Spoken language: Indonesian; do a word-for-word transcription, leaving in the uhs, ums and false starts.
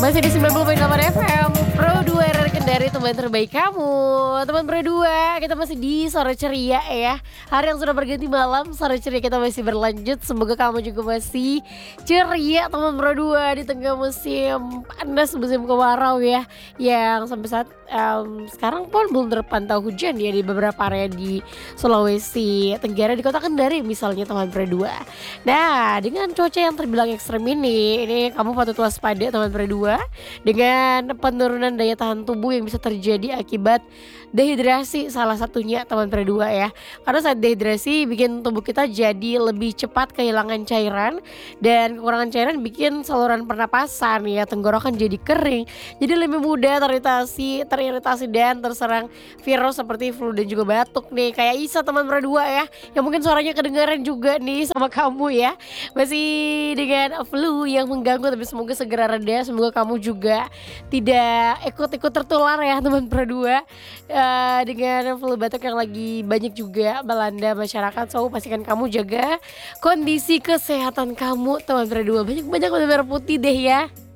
Masih di sembilan puluh koma delapan F M Pro dua R R Kendari, teman terbaik kamu. Teman Pro dua, kita masih di sore ceria ya. Hari yang sudah berganti malam, sore ceria kita masih berlanjut. Semoga kamu juga masih ceria teman Pro dua di tengah musim panas, musim kemarau ya. Yang sampai saat um, sekarang pun belum terpantau hujan ya di beberapa area di Sulawesi Tenggara, di kota Kendari misalnya teman Pro dua. Nah, dengan cuaca yang terbilang ekstrem ini, ini kamu patut waspada teman Pro dua dengan penurunan daya tahan tubuh yang bisa terjadi akibat dehidrasi salah satunya teman Pro dua ya. Karena saat dehidrasi bikin tubuh kita jadi lebih cepat kehilangan cairan, dan kekurangan cairan bikin saluran pernapasan ya, tenggorokan jadi kering. Jadi lebih mudah teriritasi, teriritasi dan terserang virus seperti flu dan juga batuk nih. Kayak Isa teman Pro dua ya, yang mungkin suaranya kedengaran juga nih sama kamu ya. Masih dengan flu yang mengganggu, tapi semoga segera reda. Semoga kamu juga tidak ikut-ikut tertular ya teman Pro dua. Uh, dengan flu batuk yang lagi banyak juga melanda masyarakat. So pastikan kamu jaga kondisi kesehatan kamu teman Pro dua. Banyak-banyak minum air putih deh ya.